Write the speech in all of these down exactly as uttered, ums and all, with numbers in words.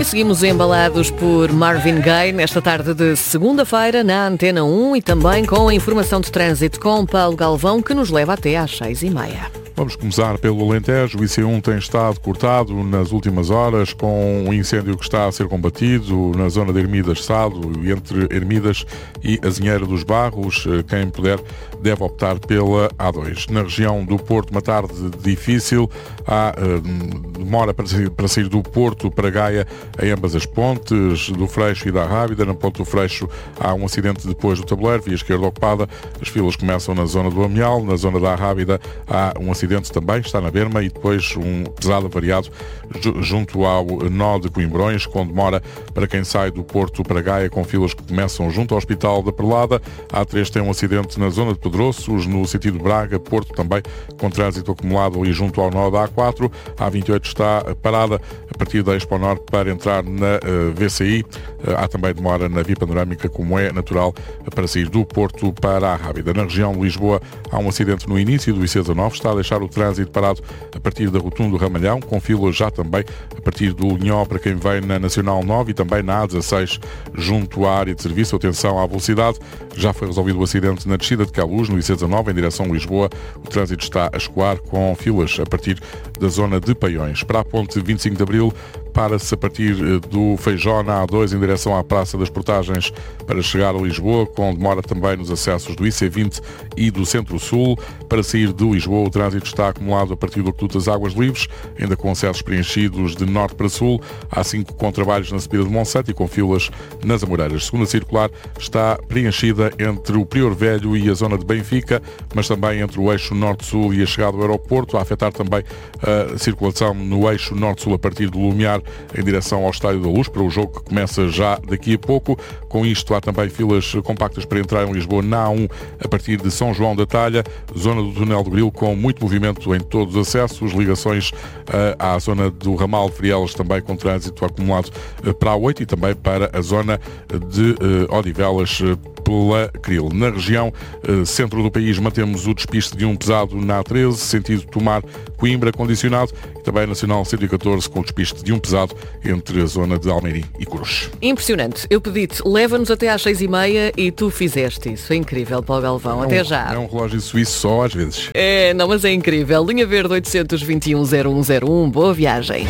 E seguimos embalados por Marvin Gaye nesta tarde de segunda-feira na Antena um e também com a informação de trânsito com Paulo Galvão, que nos leva até às seis e meia. Vamos começar pelo Alentejo. O I C um tem estado cortado nas últimas horas com um incêndio que está a ser combatido na zona de Ermidas-Sado, entre Ermidas e Azinheira dos Barros. Quem puder deve optar pela A dois. Na região do Porto, uma tarde difícil. Há uh, demora para sair, para sair do Porto para Gaia em ambas as pontes, do Freixo e da Rábida. Na ponte do Freixo há um acidente depois do tabuleiro, via esquerda ocupada. As filas começam na zona do Amial. Na zona da Rábida há um acidente também, está na berma, e depois um pesado avariado junto ao nó de Coimbrões, com demora para quem sai do Porto para Gaia, com filas que começam junto ao Hospital da Perlada. A A três tem um acidente na zona de Pedroços, no sentido Braga-Porto, também com trânsito acumulado ali junto ao nó da A quatro. A A vinte e oito está parada a partir da Expo Norte para entrar na uh, V C I. Uh, há também demora na via panorâmica, como é natural, para sair do Porto para a Rábida. Na região de Lisboa há um acidente no início do I C dezanove, está a deixar o trânsito parado a partir da Rotunda do Ramalhão, com filas já também a partir do Linhó para quem vem na Nacional nove e também na A dezasseis junto à área de serviço. Atenção à velocidade. Já foi resolvido o acidente na descida de Queluz, no I C dezanove, em direção a Lisboa. O trânsito está a escoar com filas a partir da zona de Paiões. Para a ponte vinte e cinco de Abril, para-se a partir do Feijó na A dois em direção à Praça das Portagens para chegar a Lisboa, com demora também nos acessos do I C vinte e do Centro-Sul. Para sair de Lisboa, o trânsito está acumulado a partir do Aqueduto das Águas Livres, ainda com acessos preenchidos de norte para sul. Há cinco com trabalhos na subida de Monsanto e com filas nas Amoreiras. Segunda circular está preenchida entre o Prior Velho e a zona de Benfica, mas também entre o eixo norte-sul e a chegada ao aeroporto, a afetar também a circulação no eixo norte-sul a partir do Lumiar em direção ao Estádio da Luz, para o jogo que começa já daqui a pouco. Com isto, há também filas compactas para entrar em Lisboa na A um a partir de São João da Talha, zona do Túnel do Grilo, com muito movimento em todos os acessos, ligações uh, à zona do ramal de Frielas, também com trânsito acumulado uh, para a oito e também para a zona de uh, Odivelas uh, pela Cril. Na região uh, centro do país, mantemos o despiste de um pesado na A treze, sentido Tomar Coimbra, condicionado, e também a Nacional cento e catorze com o despiste de um pesado entre a zona de Almeirim e Cruz. Impressionante. Eu pedi-te, leva-nos até às seis e meia e tu fizeste isso. É incrível, Paulo Galvão. É até um, já. É um relógio suíço só às vezes. É, não, mas é incrível. Linha Verde oitocentos e vinte e um zero um zero um. Boa viagem.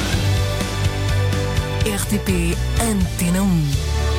R T P Antena um.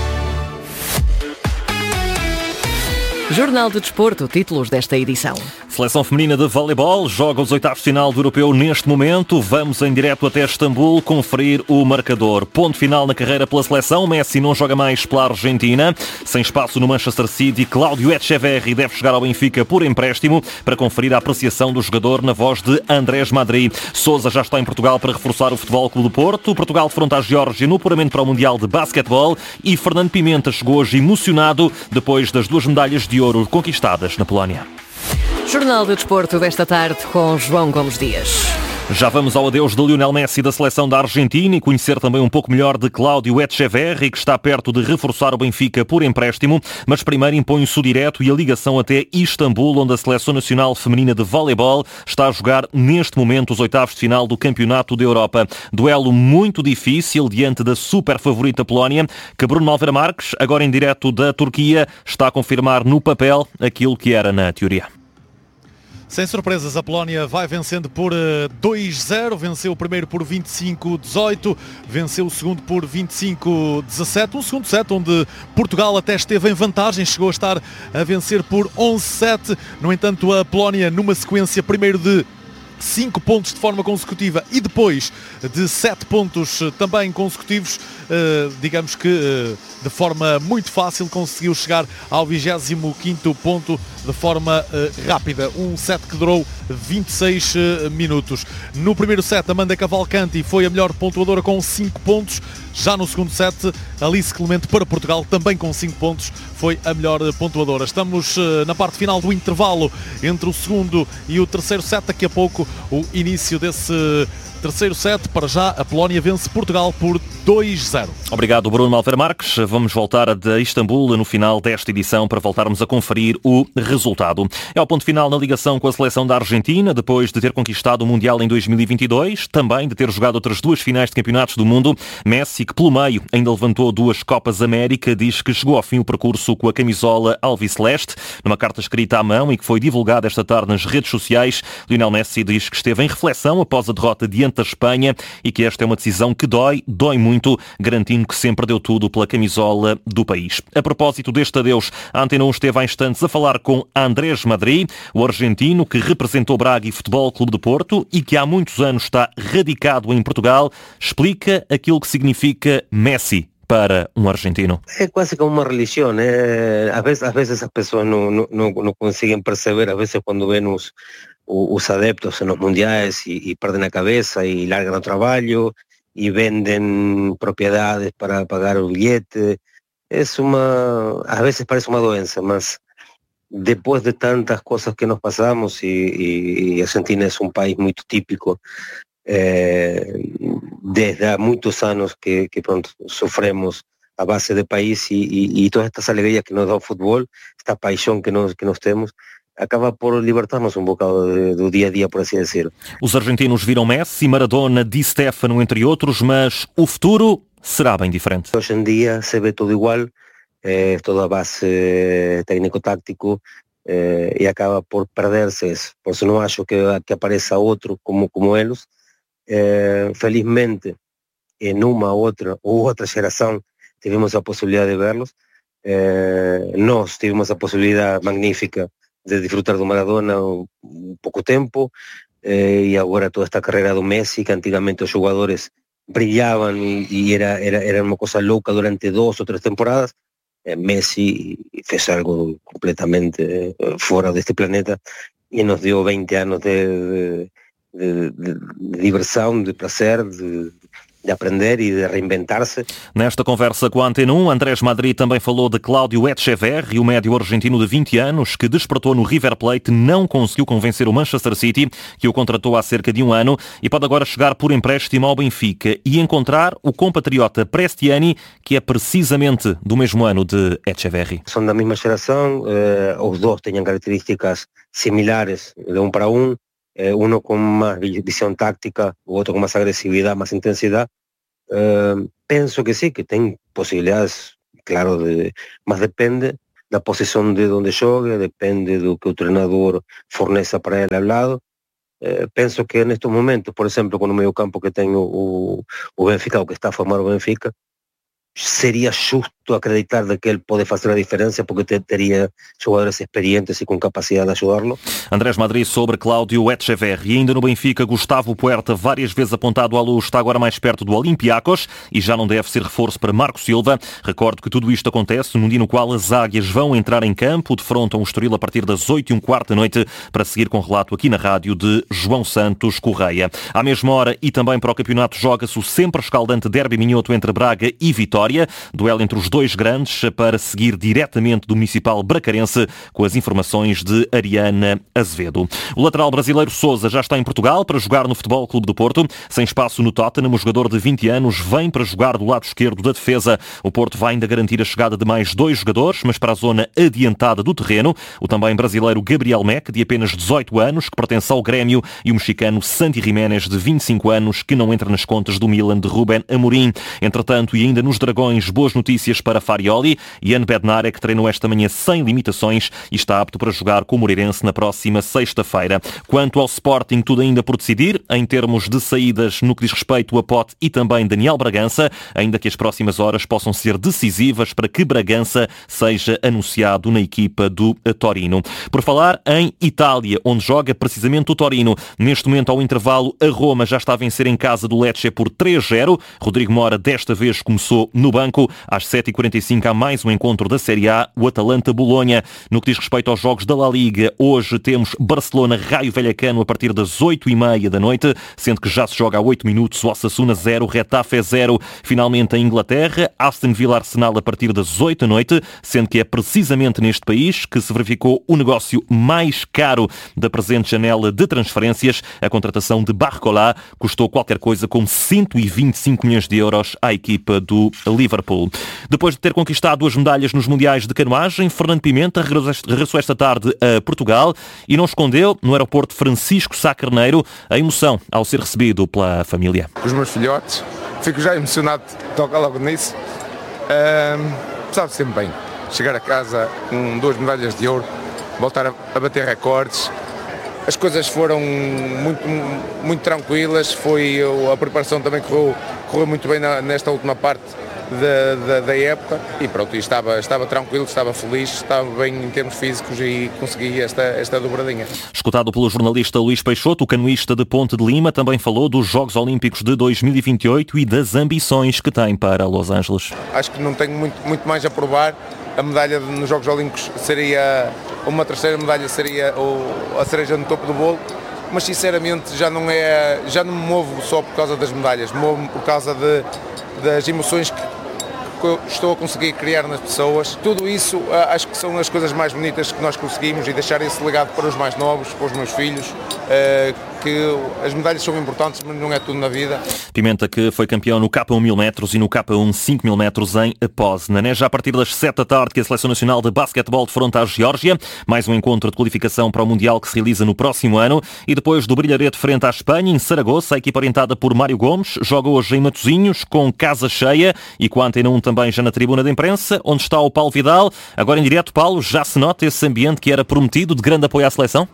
Jornal de Desporto, títulos desta edição. Seleção feminina de voleibol joga os oitavos de final do Europeu neste momento. Vamos em direto até Istambul conferir o marcador. Ponto final na carreira pela seleção. Messi não joga mais pela Argentina. Sem espaço no Manchester City, Cláudio Echeverri deve chegar ao Benfica por empréstimo para conferir a apreciação do jogador na voz de Andrés Madrid. Sousa já está em Portugal para reforçar o Futebol Clube do Porto. Portugal defronta a Geórgia no apuramento para o Mundial de Basquetebol e Fernando Pimenta chegou hoje emocionado depois das duas medalhas de ouro conquistadas na Polónia. Jornal de Desporto desta tarde com João Gomes Dias. Já vamos ao adeus de Lionel Messi da seleção da Argentina e conhecer também um pouco melhor de Cláudio Echeverri, que está perto de reforçar o Benfica por empréstimo, mas primeiro impõe-se o direto e a ligação até Istambul, onde a Seleção Nacional Feminina de Voleibol está a jogar neste momento os oitavos de final do Campeonato da Europa. Duelo muito difícil diante da super favorita Polónia, que Bruno Alveira Marques, agora em direto da Turquia, está a confirmar no papel aquilo que era na teoria. Sem surpresas, a Polónia vai vencendo por dois zero, venceu o primeiro por vinte e cinco a dezoito, venceu o segundo por vinte e cinco a dezassete, um segundo set onde Portugal até esteve em vantagem, chegou a estar a vencer por onze a sete, no entanto a Polónia numa sequência primeiro de cinco pontos de forma consecutiva e depois de sete pontos também consecutivos, uh, digamos que uh, de forma muito fácil conseguiu chegar ao vigésimo quinto ponto de forma uh, rápida. Um set que durou vinte e seis uh, minutos. No primeiro set, Amanda Cavalcanti foi a melhor pontuadora com cinco pontos. Já no segundo set, Alice Clemente para Portugal, também com cinco pontos, foi a melhor pontuadora. Estamos uh, na parte final do intervalo entre o segundo e o terceiro set. Daqui a pouco o início desse Terceiro set, para já, a Polónia vence Portugal por dois zero. Obrigado, Bruno Malveira Marques. Vamos voltar de Istambul no final desta edição para voltarmos a conferir o resultado. É o ponto final na ligação com a seleção da Argentina, depois de ter conquistado o Mundial em dois mil e vinte e dois, também de ter jogado outras duas finais de campeonatos do mundo. Messi, que pelo meio ainda levantou duas Copas América, diz que chegou ao fim o percurso com a camisola alviceleste. Numa carta escrita à mão e que foi divulgada esta tarde nas redes sociais, Lionel Messi diz que esteve em reflexão após a derrota diante da Espanha e que esta é uma decisão que dói, dói muito, garantindo que sempre deu tudo pela camisola do país. A propósito deste adeus, a Antena um esteve há instantes a falar com Andrés Madrid, o argentino que representou Braga e Futebol Clube do Porto e que há muitos anos está radicado em Portugal. Explica aquilo que significa Messi para um argentino. É quase como uma religião, né? Às vezes, às vezes as pessoas não, não, não conseguem perceber, às vezes quando vêm os, os adeptos nos mundiais e, e perdem a cabeça e largam o trabalho e vendem propriedades para pagar o bilhete. É uma, às vezes parece uma doença, mas depois de tantas coisas que nós passamos e, e, e a Argentina é um país muito típico, é, desde há muitos anos que, que pronto, sofremos a base do país e, e, e todas estas alegrias que nos dá o futebol, esta paixão que nós, que nós temos, acaba por libertar-nos um bocado do dia a dia, por assim dizer. Os argentinos viram Messi, Maradona, Di Stéfano, entre outros, mas o futuro será bem diferente. Hoje em dia se vê tudo igual, é toda a base técnico-tático, é, e acaba por perder-se isso. Por isso não acho que, que apareça outro como, como eles. É, felizmente, em uma outra ou outra geração, tivemos a possibilidade de vê-los. É, nós tivemos a possibilidade magnífica de disfrutar do Maradona um, um pouco tempo, eh, e agora toda esta carreira do Messi, que antigamente os jogadores brilhavam e, e era, era, era uma coisa louca durante duas ou três temporadas. eh, Messi fez algo completamente eh, fora deste planeta e nos deu vinte anos de, de, de, de diversão, de prazer, de, de aprender e de reinventar-se. Nesta conversa com a Antena um, Andrés Madrid também falou de Cláudio Echeverri, o médio argentino de vinte anos, que despertou no River Plate, não conseguiu convencer o Manchester City, que o contratou há cerca de um ano, e pode agora chegar por empréstimo ao Benfica e encontrar o compatriota Prestiani, que é precisamente do mesmo ano de Echeverri. São da mesma geração, eh, os dois têm características similares de um para um, eh, um com mais visão tática, o outro com mais agressividade, mais intensidade. Uh, penso que sí, que tem possibilidades, claro, de, mas depende da posição de onde jogue, depende do que o treinador forneça para ele ao lado. Uh, penso que nestes momentos, por exemplo, com o meio campo que tem o, o Benfica, o que está a formar o Benfica, seria justo acreditar de que ele pode fazer a diferença, porque teria jogadores experientes e com capacidade de ajudá-lo. Andrés Madrid sobre Cláudio Echeverri. E ainda no Benfica, Gustavo Puerta, várias vezes apontado à luz, está agora mais perto do Olympiacos e já não deve ser reforço para Marco Silva. Recordo que tudo isto acontece num dia no qual as águias vão entrar em campo, defrontam o Estoril a partir das oito e um quarto da noite, para seguir com relato aqui na rádio de João Santos Correia. À mesma hora e também para o campeonato joga-se o sempre escaldante derby minhoto entre Braga e Vitória. Duelo entre os dois grandes, para seguir diretamente do Municipal Bracarense, com as informações de Ariana Azevedo. O lateral brasileiro Sousa já está em Portugal para jogar no Futebol Clube do Porto. Sem espaço no Tottenham, o jogador de vinte anos vem para jogar do lado esquerdo da defesa. O Porto vai ainda garantir a chegada de mais dois jogadores, mas para a zona adiantada do terreno. O também brasileiro Gabriel Meck, de apenas dezoito anos, que pertence ao Grêmio, e o mexicano Santi Jiménez, de vinte e cinco anos, que não entra nas contas do Milan de Rubén Amorim. Entretanto, e ainda nos Dragões, boas notícias para Farioli. Ian Bednarek treinou esta manhã sem limitações e está apto para jogar com o Moreirense na próxima sexta-feira. Quanto ao Sporting, tudo ainda por decidir, em termos de saídas no que diz respeito a Pote e também Daniel Bragança, ainda que as próximas horas possam ser decisivas para que Bragança seja anunciado na equipa do Torino. Por falar em Itália, onde joga precisamente o Torino, neste momento ao intervalo a Roma já está a vencer em casa do Lecce por três zero. Rodrigo Mora desta vez começou no banco. Às sete e quarenta e cinco há mais um encontro da Série A, o Atalanta-Bolonha. No que diz respeito aos jogos da La Liga, hoje temos Barcelona-Raio Vallecano a partir das oito e meia da noite, sendo que já se joga há oito minutos o Osasuna zero, Retafe zero. Finalmente em Inglaterra, Aston Villa-Arsenal a partir das oito da noite, sendo que é precisamente neste país que se verificou o negócio mais caro da presente janela de transferências. A contratação de Barcola custou qualquer coisa como cento e vinte e cinco milhões de euros à equipa do Liverpool. Depois de ter conquistado duas medalhas nos Mundiais de Canoagem, Fernando Pimenta regressou esta tarde a Portugal e não escondeu no aeroporto Francisco Sá Carneiro a emoção ao ser recebido pela família. Os meus filhotes, fico já emocionado de tocar logo nisso. Um, sabe sempre bem, chegar a casa com duas medalhas de ouro, voltar a, a bater recordes. As coisas foram muito, muito tranquilas, foi, a preparação também correu, correu muito bem na, nesta última parte da, da, da época e pronto, e estava, estava tranquilo, estava feliz, estava bem em termos físicos e consegui esta, esta dobradinha. Escutado pelo jornalista Luís Peixoto, o canoísta de Ponte de Lima também falou dos Jogos Olímpicos de dois mil e vinte e oito e das ambições que tem para Los Angeles. Acho que não tenho muito, muito mais a provar. A medalha nos Jogos Olímpicos seria, uma terceira medalha seria a cereja no topo do bolo, mas sinceramente já não, é, já não me movo só por causa das medalhas, movo-me por causa de, das emoções que estou a conseguir criar nas pessoas. Tudo isso acho que são as coisas mais bonitas que nós conseguimos e deixar esse legado para os mais novos, para os meus filhos, que as medalhas são importantes, mas não é tudo na vida. Pimenta, que foi campeão no K um mil metros e no K um cinco mil metros em Poznan. É já a partir das sete da tarde que a Seleção Nacional de Basquetebol defronta a Geórgia. Mais um encontro de qualificação para o Mundial que se realiza no próximo ano. E depois do brilharete frente à Espanha, em Saragoça, a equipa orientada por Mário Gomes joga hoje em Matosinhos, com casa cheia e com a Antena um também já na tribuna de imprensa, onde está o Paulo Vidal. Agora em direto, Paulo, já se nota esse ambiente que era prometido de grande apoio à seleção?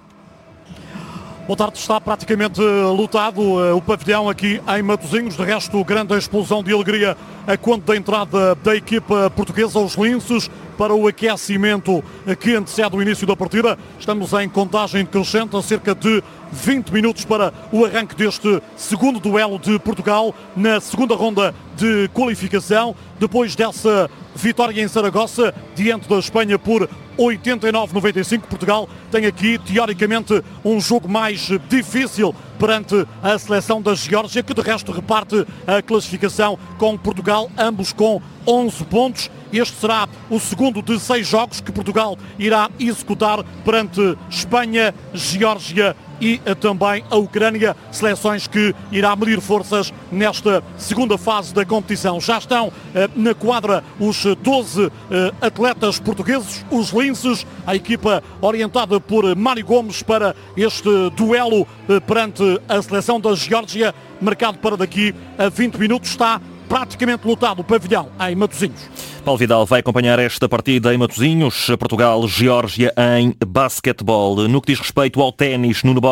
Boa tarde, está praticamente lotado o pavilhão aqui em Matosinhos. De resto, grande explosão de alegria a quanto da entrada da equipa portuguesa aos linces para o aquecimento que antecede o início da partida. Estamos em contagem decrescente a cerca de vinte minutos para o arranque deste segundo duelo de Portugal na segunda ronda de qualificação. Depois dessa vitória em Saragossa diante da Espanha por oitenta e nove a noventa e cinco, Portugal tem aqui teoricamente um jogo mais difícil perante a seleção da Geórgia, que de resto reparte a classificação com Portugal, ambos com onze pontos. Este será o segundo de seis jogos que Portugal irá executar perante Espanha, Geórgia e também a Ucrânia, seleções que irá medir forças nesta segunda fase da competição. Já estão eh, na quadra os doze eh, atletas portugueses, os linces, a equipa orientada por Mário Gomes para este duelo eh, perante a seleção da Geórgia, marcado para daqui a vinte minutos. Está praticamente lotado o pavilhão em Matosinhos. Paulo Vidal vai acompanhar esta partida em Matosinhos, Portugal-Geórgia em basquetebol. No que diz respeito ao ténis, Nuno